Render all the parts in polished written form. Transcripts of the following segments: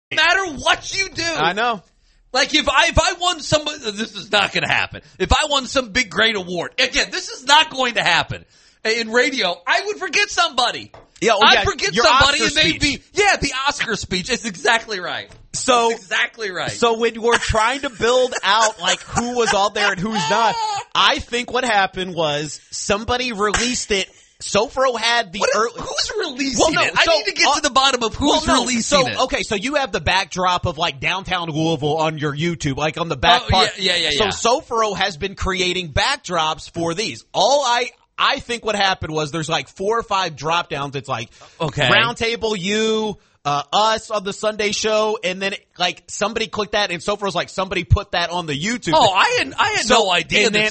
No matter what you do. I know. Like if I won this is not going to happen. If I won some big great award, again, this is not going to happen. In radio, I would forget somebody. Yeah, I'd forget somebody Oscar and they'd be, the Oscar speech. It's exactly right. So That's exactly right. So when we're trying to build out like who was all there and who's not, I think what happened was somebody released it. Sofro had the who's releasing it? I need to get to the bottom of who's releasing it. Okay, so you have the backdrop of like downtown Louisville on your YouTube, like on the back part. Yeah. So Sofro has been creating backdrops for these. All I think what happened was there's like 4 or 5 drop downs. It's like Roundtable, you, us on the Sunday show, and then like somebody clicked that, and Sofro's like somebody put that on the YouTube. Oh, I had no idea. And then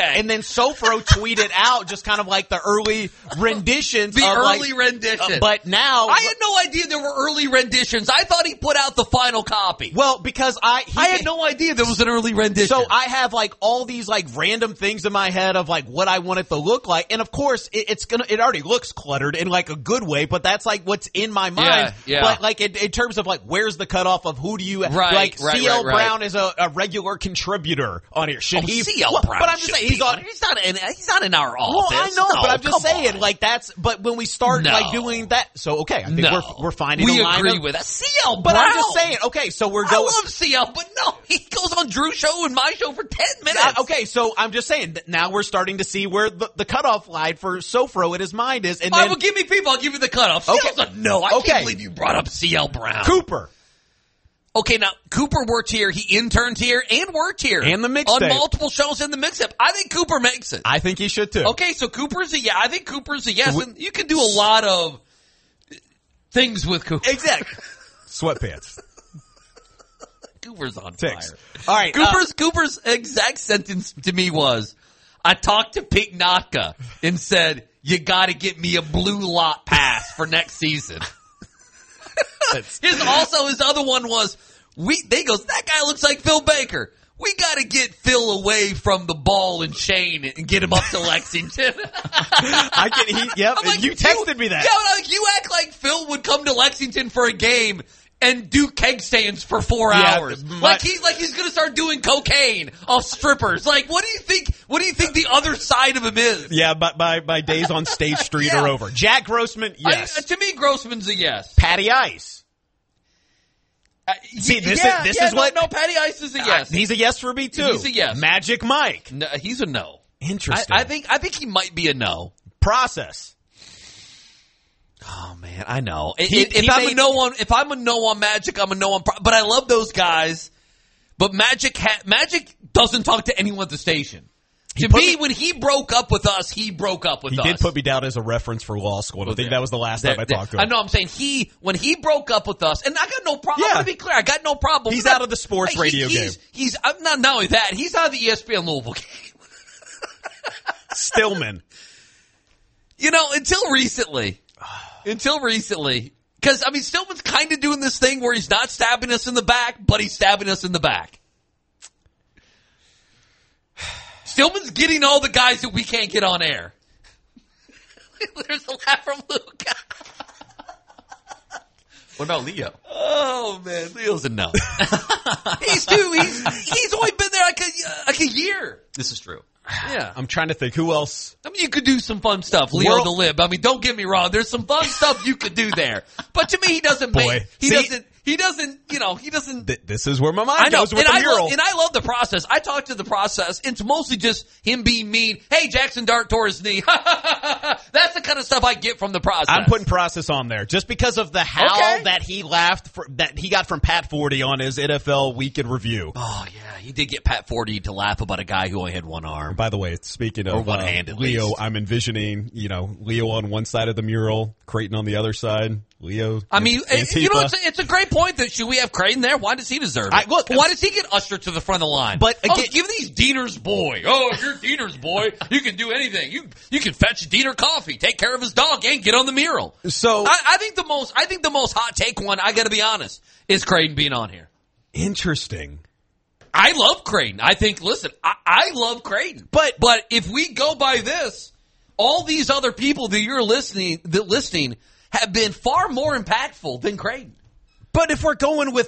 Sofro tweeted out just kind of like the early renditions. Rendition. But now I had no idea there were early renditions. I thought he put out the final copy. Well, because I had no idea there was an early rendition. So I have like all these like random things in my head of like what I want it to look like, and of course it already looks cluttered in like a good way, but that's like what's in my mind. Yeah. But like in terms of like where's the cutoff of who do you CL Brown is a regular contributor on here. Should he? CL Brown. But I'm just saying he's not in our office. Well, I know, but I'm just saying like that's. But when we start like doing that, so okay, I think we're finding. We a line agree with that. CL Brown. But I'm just saying, okay, so we're going. I love CL, but no, he goes on Drew's show and my show for 10 minutes. Okay, so I'm just saying that now we're starting to see where the cutoff line for Sofro in his mind is. And then, well, give me people. I'll give you the cutoff. Okay. I can't believe you brought up CL Brown. Cooper. Okay, now, Cooper worked here. He interned here and worked here. And the mixtape. On multiple shows in the mixtape. I think Cooper makes it. I think he should, too. Okay, so Cooper's a yes. I think Cooper's a yes. And you can do a lot of things with Cooper. Exactly. Sweatpants. Cooper's on Ticks. fire. All right. Cooper's exact sentence to me was, I talked to Pete Notka and said, you got to get me a blue lot pass for next season. His other one was, that guy looks like Phil Baker. We got to get Phil away from the ball and Shane and get him up to Lexington. You texted me that. Yeah, you act like Phil would come to Lexington for a game and do keg stands for 4 hours. He's going to start doing cocaine off strippers. Like, what do you think the other side of him is? Yeah, but my days on State Street are over. Jack Grossman, yes. To me, Grossman's a yes. Patty Ice. See, this is what. No, Patty Ice is a yes. He's a yes for me too. He's a yes. Magic Mike. No, he's a no. Interesting. I think he might be a no. Process. Oh man, I know. If I'm a no on Magic, I'm a no on. But I love those guys. But Magic doesn't talk to anyone at the station. When he broke up with us, he broke up with us. He did put me down as a reference for law school. I think that was the last time I talked to him. I know. I'm saying when he broke up with us, and I got no problem. I'm going to be clear. I got no problem. He's out of the sports radio game. He's not only that. He's out of the ESPN Louisville game. Stillman. Until recently. Because, Stillman's kind of doing this thing where he's not stabbing us in the back, but he's stabbing us in the back. Stillman's getting all the guys that we can't get on air. There's a laugh from Luke. What about Leo? Oh, man. Leo's a no. He's only been there like a year. This is true. Yeah. I'm trying to think. Who else? You could do some fun stuff. Leo the Lib. Don't get me wrong. There's some fun stuff you could do there. But to me, he doesn't he doesn't. This is where my mind goes with the mural. I love the process. I talk to the process. It's mostly just him being mean. Hey, Jackson Dart tore his knee. That's the kind of stuff I get from the process. I'm putting process on there just because of the howl that he laughed that he got from Pat Forty on his NFL Week in Review. Oh yeah, he did get Pat Forty to laugh about a guy who only had one arm. By the way, speaking of one hand, Leo, I'm envisioning Leo on one side of the mural, Creighton on the other side. Leo. It's a great point that should we have Creighton there? Why does he deserve it? Why does he get ushered to the front of the line? But again, give these Diener's boy. Oh, if you're Diener's boy, you can do anything. You can fetch Diener coffee, take care of his dog, and get on the mural. So I think the most hot take one, I got to be honest, is Creighton being on here. Interesting. I love Creighton. I love Creighton. But if we go by this, all these other people that you're listening have been far more impactful than Creighton. But if we're going with